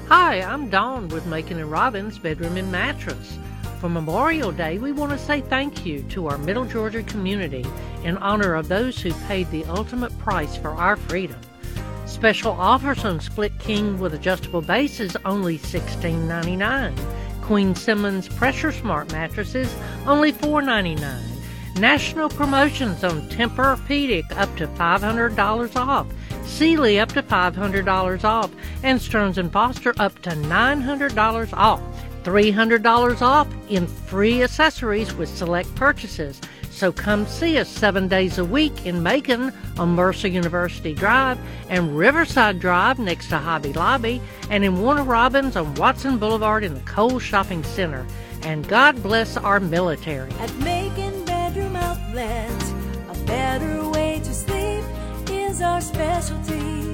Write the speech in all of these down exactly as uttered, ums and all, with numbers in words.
Hi, I'm Dawn with Macon and Robbins Bedroom and Mattress. For Memorial Day, we want to say thank you to our Middle Georgia community in honor of those who paid the ultimate price for our freedom. Special offers on Split King with adjustable bases only sixteen ninety-nine. Queen Simmons Pressure Smart mattresses only four ninety-nine. National promotions on Tempur-Pedic up to five hundred dollars off. Sealy up to five hundred dollars off, and Stearns and Foster up to nine hundred dollars off. three hundred dollars off in free accessories with select purchases. So come see us seven days a week in Macon on Mercer University Drive and Riverside Drive next to Hobby Lobby, and in Warner Robins on Watson Boulevard in the Kohl's Shopping Center. And God bless our military. At Macon Bedroom Outlet, a better way to sleep is our specialty.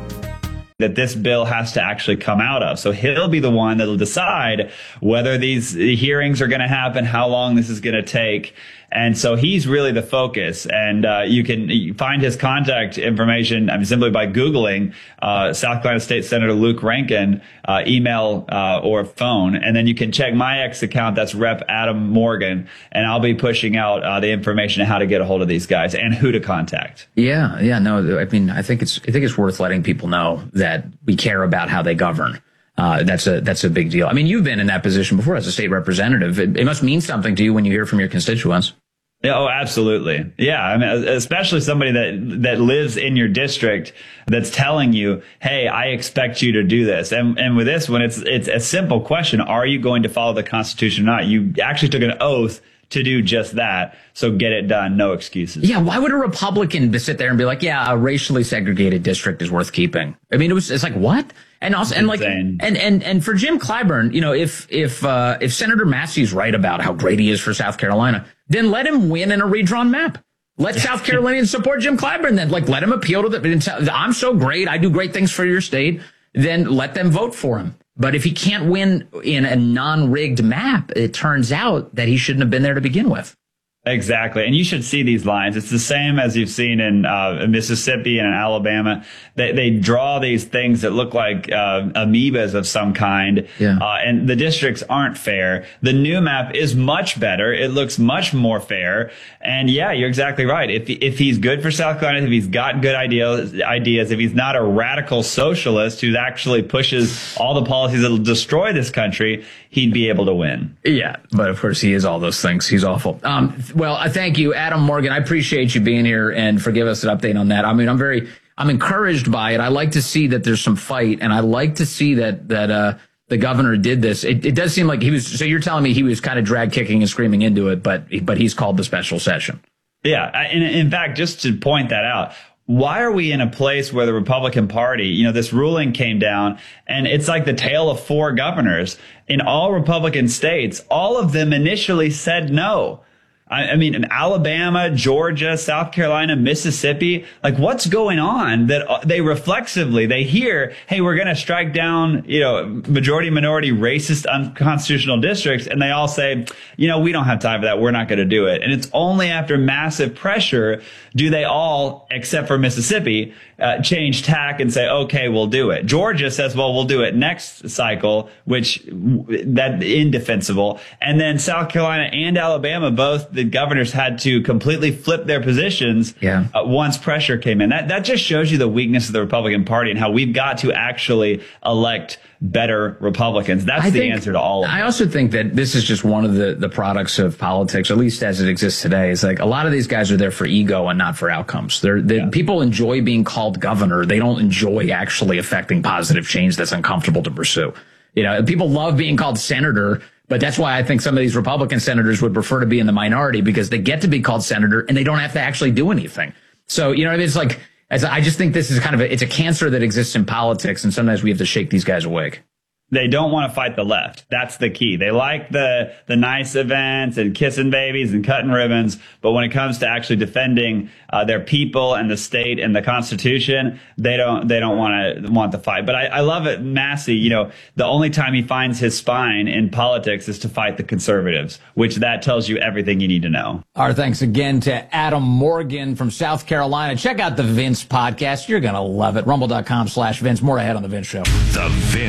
That this bill has to actually come out of. So he'll be the one that'll decide whether these hearings are going to happen, how long this is going to take. And so he's really the focus. And uh, you can find his contact information I mean, simply by Googling uh, South Carolina State Senator Luke Rankin, uh, email uh, or phone. And then you can check my X account. That's Rep Adam Morgan. And I'll be pushing out uh, the information on how to get a hold of these guys and who to contact. Yeah, yeah, no, I mean, I think it's I think it's worth letting people know that we care about how they govern. Uh, that's a that's a big deal. I mean, you've been in that position before as a state representative. It, it must mean something to you when you hear from your constituents. Yeah, oh, absolutely. Yeah. I mean, especially somebody that, that lives in your district that's telling you, hey, I expect you to do this. And, and with this one, it's, it's a simple question. Are you going to follow the Constitution or not? You actually took an oath to do just that. So get it done. No excuses. Yeah. Why would a Republican sit there and be like, yeah, a racially segregated district is worth keeping? I mean, it was, it's like, what? And also, and like, and, and, and for Jim Clyburn, you know, if, if, uh, if Senator Massey's right about how great he is for South Carolina, then let him win in a redrawn map. Let South Carolinians support Jim Clyburn then. Like, let him appeal to the, I'm so great. I do great things for your state. Then let them vote for him. But if he can't win in a non-rigged map, it turns out that he shouldn't have been there to begin with. Exactly. And you should see these lines. It's the same as you've seen in uh, Mississippi and in Alabama. They, they draw these things that look like uh, amoebas of some kind. Yeah. Uh, and the districts aren't fair. The new map is much better. It looks much more fair. And yeah, you're exactly right. If if he's good for South Carolina, if he's got good ideas, ideas, if he's not a radical socialist who actually pushes all the policies that will destroy this country, he'd be able to win. Yeah. But of course, he is all those things. He's awful. Um, Well, I thank you, Adam Morgan. I appreciate you being here and for giving us an update on that. I mean, I'm very, I'm encouraged by it. I like to see that there's some fight, and I like to see that, that, uh, the governor did this. It, it does seem like he was, so you're telling me he was kind of drag kicking and screaming into it, but, but he's called the special session. Yeah. And in fact, just to point that out, why are we in a place where the Republican Party, you know, this ruling came down and it's like the tale of four governors in all Republican states? All of them initially said no. I mean, in Alabama, Georgia, South Carolina, Mississippi, like what's going on that they reflexively, they hear, hey, we're going to strike down, you know, majority minority racist unconstitutional districts. And they all say, you know, we don't have time for that. We're not going to do it. And it's only after massive pressure do they all, except for Mississippi, uh, change tack and say, okay, we'll do it. Georgia says, well, we'll do it next cycle, which that indefensible. And then South Carolina and Alabama, both the governors had to completely flip their positions yeah. uh, once pressure came in. That that just shows you the weakness of the Republican Party and how we've got to actually elect better Republicans. That's I the think, answer to all of it. I also think that this is just one of the, the products of politics, at least as it exists today. It's like a lot of these guys are there for ego and not for outcomes. They're, they, yeah. People enjoy being called governor. They don't enjoy actually affecting positive change that's uncomfortable to pursue. You know, people love being called senator, but that's why I think some of these Republican senators would prefer to be in the minority because they get to be called senator and they don't have to actually do anything. So, you know what I mean? It's like, as I just think this is kind of a, it's a cancer that exists in politics, and sometimes we have to shake these guys awake. They don't want to fight the left. That's the key. They like the the nice events and kissing babies and cutting ribbons, but when it comes to actually defending uh, their people and the state and the Constitution, they don't they don't want to want the fight. But I, I love it, Massey. You know, the only time he finds his spine in politics is to fight the conservatives, which that tells you everything you need to know. Our thanks again to Adam Morgan from South Carolina. Check out the Vince podcast. You're gonna love it. Rumble dot com slash Vince. More ahead on the Vince Show. The Vince